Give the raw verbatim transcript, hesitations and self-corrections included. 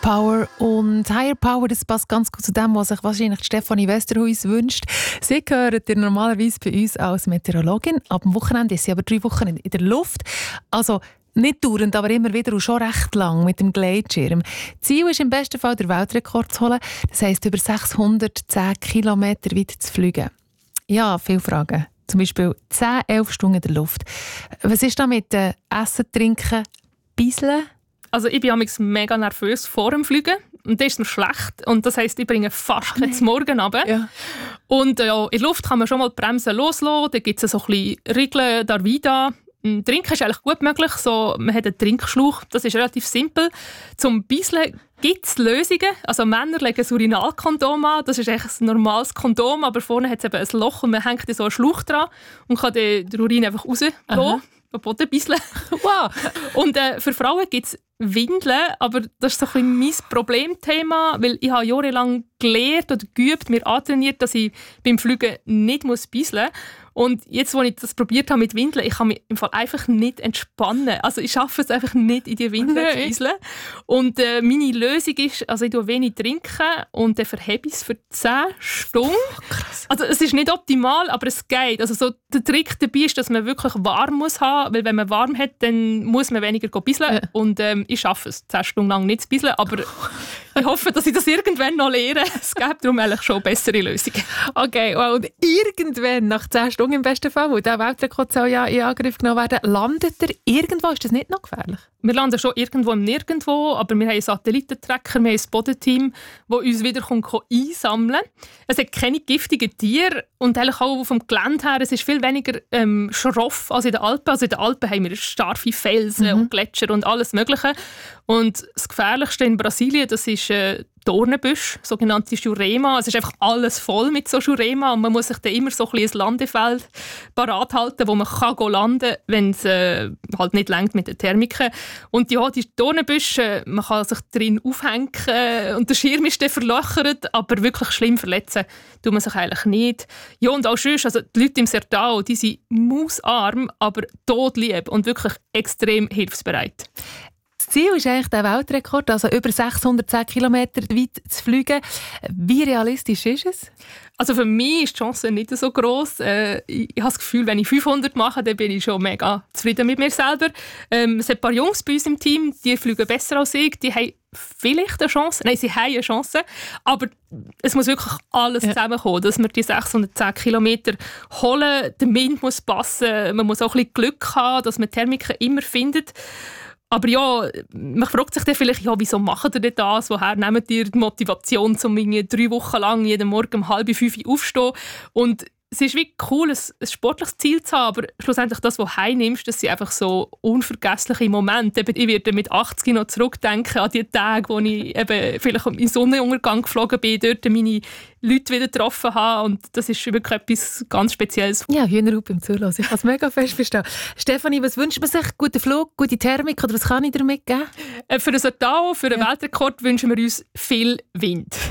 Power und Higher Power, das passt ganz gut zu dem, was sich wahrscheinlich Stefanie Westerhuis wünscht. Sie gehört ihr normalerweise bei uns als Meteorologin. Ab dem Wochenende ist sie aber drei Wochen in der Luft. Also nicht dauernd, aber immer wieder und schon recht lang mit dem Gleitschirm. Ziel ist im besten Fall, den Weltrekord zu holen. Das heisst, über sechshundertzehn Kilometer weit zu fliegen. Ja, viele Fragen. Zum Beispiel zehn, elf Stunden in der Luft. Was ist da mit äh, Essen, Trinken, Bisseln? Also ich bin manchmal mega nervös vor dem Fliegen. Und das ist mir schlecht. Und das heisst, ich bringe fast kein Morgen runter. Ja. Und äh, in der Luft kann man schon mal die Bremse loslassen. Da gibt es so ein bisschen Regeln, da wie da. Trinken ist eigentlich gut möglich. So, man hat einen Trinkschlauch. Das ist relativ simpel. Zum Bisseln gibt es Lösungen. Also Männer legen ein Urinalkondom an. Das ist eigentlich ein normales Kondom, aber vorne hat es eben ein Loch und man hängt so einen Schlauch dran und kann den Urin einfach rauslassen. Boden bisseln. Wow. Und äh, für Frauen gibt es Windeln, aber das ist so ein bisschen mein Problemthema, weil ich habe jahrelang gelernt oder geübt, mir antrainiert, dass ich beim Fliegen nicht bisseln muss. Und jetzt, als ich das probiert habe mit Windeln, ich kann mich im Fall einfach nicht entspannen. Also ich schaffe es einfach nicht, in die Windeln zu bisseln. Und äh, meine Lösung ist, also ich trinke wenig trinken und dann verhebe ich es für zehn Stunden. Oh, krass. Also es ist nicht optimal, aber es geht. Also so, der Trick dabei ist, dass man wirklich warm muss haben, weil wenn man warm hat, dann muss man weniger bisseln. Ja. Und ähm, ich schaffe es, zehn Stunden lang nicht zu bisseln, aber ich hoffe, dass ich das irgendwann noch lerne. Es gibt darum eigentlich schon bessere Lösungen. Okay, well, und irgendwann, nach zehn Stunden im besten Fall, wo der Weltrekord soll ja in Angriff genommen werden, landet er irgendwo? Ist das nicht noch gefährlich? Wir landen schon irgendwo im Nirgendwo, aber wir haben einen Satellitentracker, wir haben ein Bodenteam, das uns wieder einsammeln kann. Es hat keine giftigen Tiere und eigentlich auch vom Gelände her, es ist viel weniger ähm, schroff als in den Alpen. Also in den Alpen haben wir starke Felsen mhm. und Gletscher und alles Mögliche. Und das Gefährlichste in Brasilien, das ist äh, Dornenbüsch, sogenannte Jurema. Es ist einfach alles voll mit so Jurema und man muss sich dann immer so ein, ein Landefeld parat halten, wo man kann landen kann, wenn es äh, halt nicht reicht mit den Thermiken. Und ja, die Dornenbüsche, man kann sich drin aufhängen und der Schirm ist dann verlöchert, aber wirklich schlimm verletzen tut man sich eigentlich nicht. Ja, und auch sonst, also die Leute im Sertão, die sind mausarm, aber todlieb und wirklich extrem hilfsbereit. Das Ziel ist eigentlich der Weltrekord, also über sechshundertzehn Kilometer weit zu fliegen. Wie realistisch ist es? Also für mich ist die Chance nicht so gross. Äh, ich, ich habe das Gefühl, wenn ich fünfhundert mache, dann bin ich schon mega zufrieden mit mir selber. Ähm, es hat ein paar Jungs bei uns im Team, die fliegen besser als ich. Die haben vielleicht eine Chance. Nein, sie haben eine Chance. Aber es muss wirklich alles ja. zusammenkommen, dass wir die sechshundertzehn Kilometer holen. Der Wind muss passen. Man muss auch ein bisschen Glück haben, dass man Thermiken immer findet. Aber ja, man fragt sich dann vielleicht, ja, wieso macht ihr denn das? Woher nehmt ihr die Motivation, um drei Wochen lang jeden Morgen um halb fünf aufzustehen? Und es ist wie cool, ein, ein sportliches Ziel zu haben, aber schlussendlich das, was du heimnimmst, das sind einfach so unvergessliche Momente. Eben, ich werde mit achtzig noch zurückdenken an die Tage, wo ich eben vielleicht im Sonnenuntergang geflogen bin, dort meine Leute wieder getroffen habe und das ist wirklich etwas ganz Spezielles. Ja, Hühnerhaut beim Zuhören. Ich kann es mega fest verstehen. Stefanie, was wünscht man sich? Guten Flug, gute Thermik oder was kann ich dir mitgeben? Für ein Sertão, für einen ja. Weltrekord wünschen wir uns viel Wind.